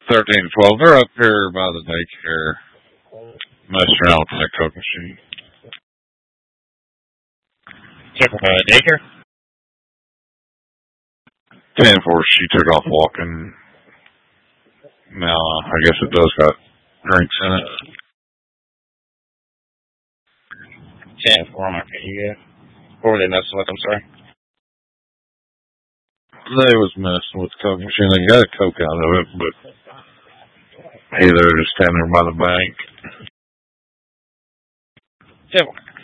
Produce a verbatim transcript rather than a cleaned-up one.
thirteen twelve. They're up here by the daycare, messing around with that Coke machine. Check with uh, daycare? ten four, she took off walking. Now, I guess it does got drinks in it. ten four, I'm okay, you guys. What were they messing with, I'm sorry? They was messing with the Coke machine. They got a Coke out of it, but either just standing there by the bank. ten four.